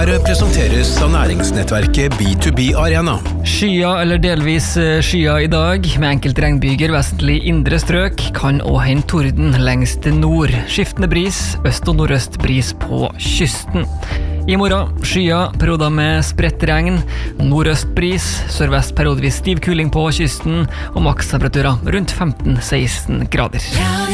Nyhetsbrevet presenteres av næringsnettverket B2B Arena. Skyer eller delvis skyer i dag, med enkelt regnbyger vestlig indre strøk, kan også hende torden lengst nord. Skiftende bris, øst- og nordøst bris på kysten. I morgen, skyer, perioder med spredt regn, nordøst bris, sørvest periodevis stiv kuling på kysten, og makstemperaturer rundt 15-16 grader.